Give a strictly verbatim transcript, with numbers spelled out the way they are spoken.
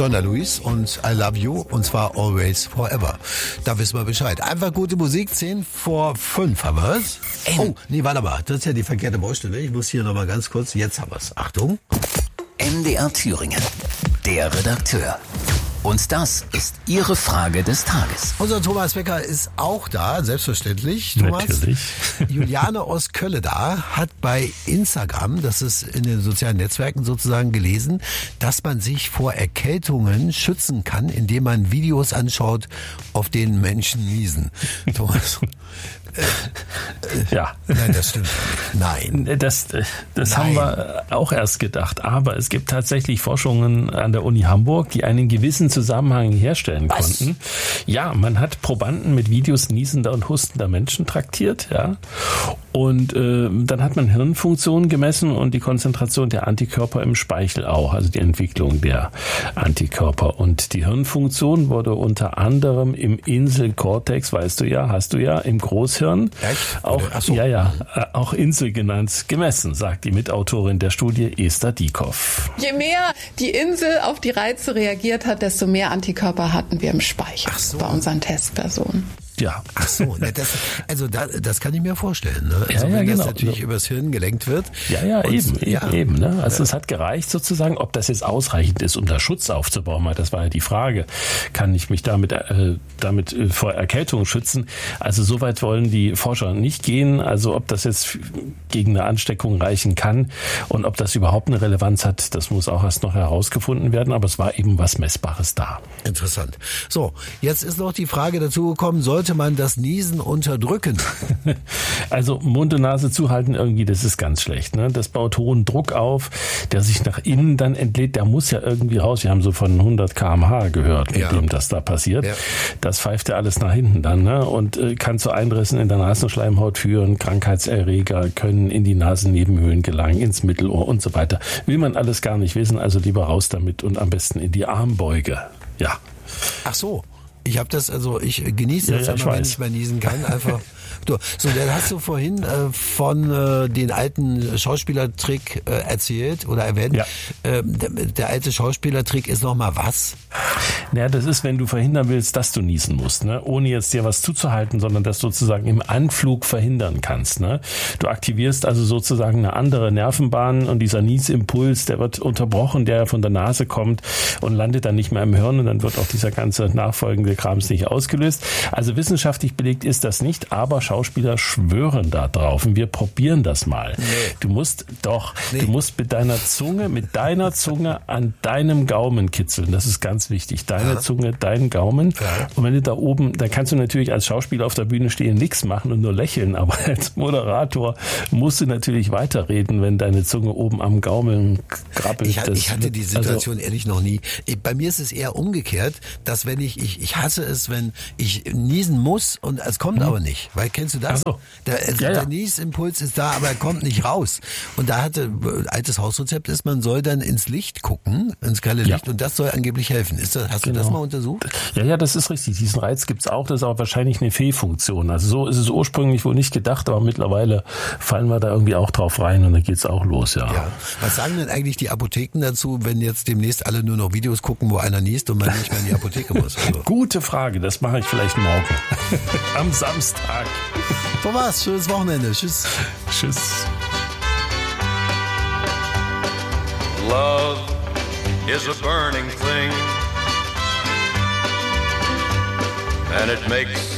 Donna Luis und I Love You und zwar Always Forever. Da wissen wir Bescheid. Einfach gute Musik, zehn vor fünf haben wir es. Oh, nee, warte mal, das ist ja die verkehrte Baustelle. Ich muss hier nochmal ganz kurz, jetzt haben wir es. Achtung. M D R Thüringen, der Redakteur. Und das ist Ihre Frage des Tages. Unser Thomas Becker ist auch da, selbstverständlich. Thomas, natürlich. Juliane aus Kölle da hat bei Instagram, das ist in den sozialen Netzwerken sozusagen gelesen, dass man sich vor Erkältungen schützen kann, indem man Videos anschaut, auf denen Menschen niesen. Thomas. Äh, ja. Nein, das stimmt nicht. Nein. Das, das Nein. haben wir auch erst gedacht. Aber es gibt tatsächlich Forschungen an der Uni Hamburg, die einen gewissen Zusammenhang herstellen Was? konnten. Ja, man hat Probanden mit Videos niesender und hustender Menschen traktiert, ja. Und äh, dann hat man Hirnfunktionen gemessen und die Konzentration der Antikörper im Speichel auch, also die Entwicklung der Antikörper. Und die Hirnfunktion wurde unter anderem im Inselkortex, weißt du ja, hast du ja, im Großhirn, Echt? auch, Ach so. ja, ja, äh, auch Insel genannt, gemessen, sagt die Mitautorin der Studie Esther Dieckhoff. Je mehr die Insel auf die Reize reagiert hat, desto mehr Antikörper hatten wir im Speicher Ach so. bei unseren Testpersonen. Ja. Ach so, ne, das, also da, das kann ich mir vorstellen. Ne? Also Ja, ja, wenn genau. das natürlich übers Hirn gelenkt wird. Ja, ja, und, eben, ja. eben, eben. Ne? Also es hat gereicht sozusagen, ob das jetzt ausreichend ist, um da Schutz aufzubauen, weil das war ja die Frage. Kann ich mich damit, äh, damit äh, vor Erkältung schützen? Also so weit wollen die Forscher nicht gehen. Also ob das jetzt gegen eine Ansteckung reichen kann und ob das überhaupt eine Relevanz hat, das muss auch erst noch herausgefunden werden. Aber es war eben was Messbares da. Interessant. So, jetzt ist noch die Frage dazu gekommen, sollte man das Niesen unterdrücken? Also Mund und Nase zuhalten irgendwie, das ist ganz schlecht. Ne? Das baut hohen Druck auf, der sich nach innen dann entlädt. Der muss ja irgendwie raus. Wir haben so von hundert Kilometer pro Stunde gehört, mit Ja. dem das da passiert. Ja. Das pfeift ja alles nach hinten dann, ne? Und äh, kann zu Einrissen in der Nasenschleimhaut führen. Krankheitserreger können in die Nasennebenhöhlen gelangen, ins Mittelohr und so weiter. Will man alles gar nicht wissen, also lieber raus damit und am besten in die Armbeuge. Ja. Ach so. Ich habe das, also ich genieße Ja, das ja, ja, ich immer, wenn weiß. ich mal niesen kann. Einfach. Du, so, dann hast du vorhin äh, von äh, den alten Schauspielertrick äh, erzählt oder erwähnt. Ja. Äh, der, der alte Schauspielertrick ist nochmal was? Naja, das ist, wenn du verhindern willst, dass du niesen musst, ne? Ohne jetzt dir was zuzuhalten, sondern das sozusagen im Anflug verhindern kannst. Ne? Du aktivierst also sozusagen eine andere Nervenbahn und dieser Niesimpuls, der wird unterbrochen, der von der Nase kommt und landet dann nicht mehr im Hirn und dann wird auch dieser ganze nachfolgende Krams nicht ausgelöst. Also wissenschaftlich belegt ist das nicht, aber Schauspieler schwören da drauf und wir probieren das mal. Nee. Du musst doch, Nee. du musst mit deiner Zunge, mit deiner Zunge an deinem Gaumen kitzeln. Das ist ganz wichtig. Deine Ja. Zunge, dein Gaumen. Ja. Und wenn du da oben, dann kannst du natürlich als Schauspieler auf der Bühne stehen, nichts machen und nur lächeln, aber als Moderator musst du natürlich weiterreden, wenn deine Zunge oben am Gaumen krabbelt. Ich, Das ich hatte wird- die Situation ehrlich noch nie. Ich, bei mir ist es eher umgekehrt, dass wenn ich, ich, ich hasse es, wenn ich niesen muss und es kommt aber nicht. Weil, kennst du das? Ach so. Der, also Ja, ja. der Niesimpuls ist da, aber er kommt nicht raus. Und da hatte, altes Hausrezept ist, man soll dann ins Licht gucken, ins kalte Ja. Licht und das soll angeblich helfen. Ist das, hast du das Genau. mal untersucht? Ja, ja, das ist richtig. Diesen Reiz gibt's auch. Das ist aber wahrscheinlich eine Fehlfunktion. Also so ist es ursprünglich wohl nicht gedacht, aber mittlerweile fallen wir da irgendwie auch drauf rein und dann geht's auch los, ja. Ja. Was sagen denn eigentlich die Apotheken dazu, wenn jetzt demnächst alle nur noch Videos gucken, wo einer niest und man nicht mehr in die Apotheke muss? Also. Gute Frage, das mache ich vielleicht morgen. Am Samstag. Thomas, schönes Wochenende. Tschüss. Tschüss. Love is a burning thing, and it makes